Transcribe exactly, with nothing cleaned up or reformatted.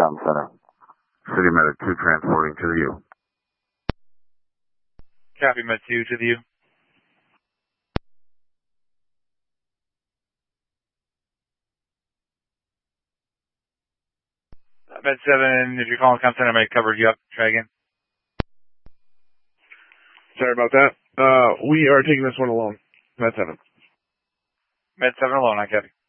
Com Center. City Medic two transporting to the U. Copy, Med two to the U. Uh, Med seven, if you're calling Com Center, I may have covered you up. Try again. Sorry about that. Uh, we are taking this one alone. Med seven. Med seven alone, I copy.